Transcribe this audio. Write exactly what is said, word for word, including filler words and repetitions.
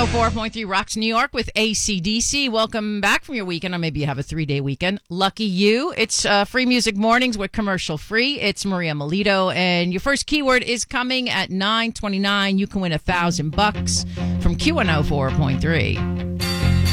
oh four point three Rocks New York with A C D C. Welcome back from your weekend, or maybe you have a three-day weekend. Lucky you. It's uh, Free Music Mornings with commercial free. It's Maria Melito, and your first keyword is coming at nine twenty-nine. You can win a thousand bucks from Q one oh four point three.